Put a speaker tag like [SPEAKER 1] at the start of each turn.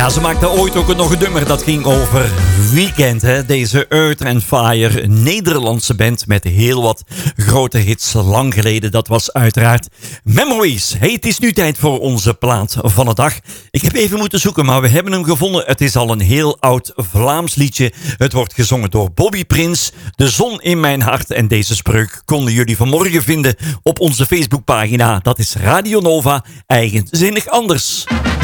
[SPEAKER 1] Ja, ze maakte ooit ook nog een nummer dat ging over Weekend. Hè? Deze Earth and Fire, Nederlandse band met heel wat grote hits lang geleden. Dat was uiteraard Memories. Hey, het is nu tijd voor onze plaat van de dag. Ik heb even moeten zoeken, maar we hebben hem gevonden. Het is al een heel oud Vlaams liedje. Het wordt gezongen door Bobby Prins. De zon in mijn hart. En deze spreuk konden jullie vanmorgen vinden op onze Facebookpagina. Dat is Radio Nova, eigenzinnig anders.